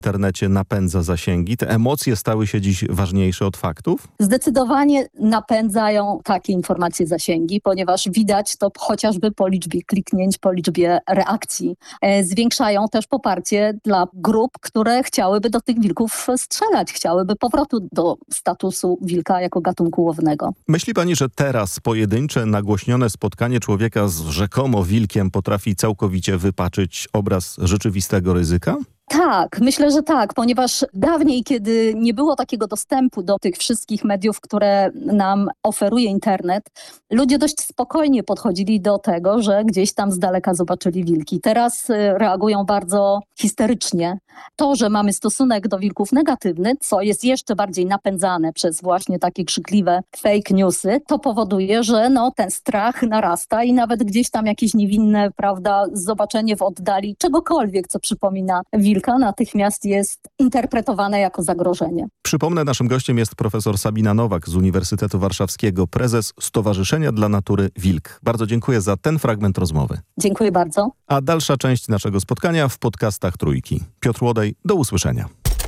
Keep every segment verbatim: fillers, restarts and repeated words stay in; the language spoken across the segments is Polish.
internecie napędza zasięgi? Te emocje stały się dziś ważniejsze od faktów? Zdecydowanie napędzają takie informacje zasięgi, ponieważ widać to chociażby po liczbie kliknięć, po liczbie reakcji. E, zwiększają też poparcie dla grup, które chciałyby do tych wilków strzelać, chciałyby powrotu do statusu wilka jako gatunku łownego. Myśli pani, że teraz pojedyncze, nagłośnione spotkanie człowieka z rzekomo wilkiem potrafi całkowicie wypaczyć obraz rzeczywistego ryzyka? Tak, myślę, że tak, ponieważ dawniej, kiedy nie było takiego dostępu do tych wszystkich mediów, które nam oferuje internet, ludzie dość spokojnie podchodzili do tego, że gdzieś tam z daleka zobaczyli wilki. Teraz y, reagują bardzo histerycznie. To, że mamy stosunek do wilków negatywny, co jest jeszcze bardziej napędzane przez właśnie takie krzykliwe fake newsy, to powoduje, że no, ten strach narasta i nawet gdzieś tam jakieś niewinne, prawda, zobaczenie w oddali czegokolwiek, co przypomina wilka, natychmiast jest interpretowane jako zagrożenie. Przypomnę, naszym gościem jest profesor Sabina Nowak z Uniwersytetu Warszawskiego, prezes Stowarzyszenia dla Natury Wilk. Bardzo dziękuję za ten fragment rozmowy. Dziękuję bardzo. A dalsza część naszego spotkania w podcastach Trójki. Piotr Łodej, do usłyszenia.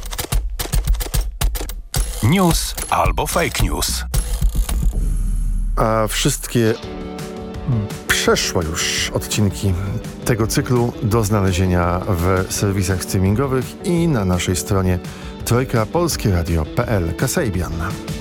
News albo fake news. A wszystkie przeszłe już odcinki tego cyklu do znalezienia w serwisach streamingowych i na naszej stronie trojka polskie radio kropka p l. Kasabian.